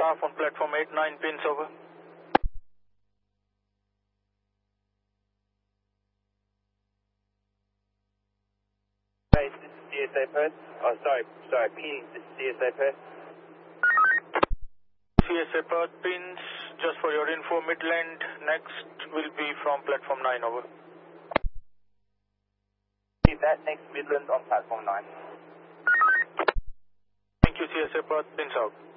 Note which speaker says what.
Speaker 1: staff on platform 8-9 pins, over.
Speaker 2: This is CSA Perth. Oh, sorry, pin, this is CSA Perth.
Speaker 1: CSA Perth pins, just for your info, Midland, next will be from platform 9, over.
Speaker 2: That next Midland on platform 9.
Speaker 1: Thank you, CSA Perth, pins out.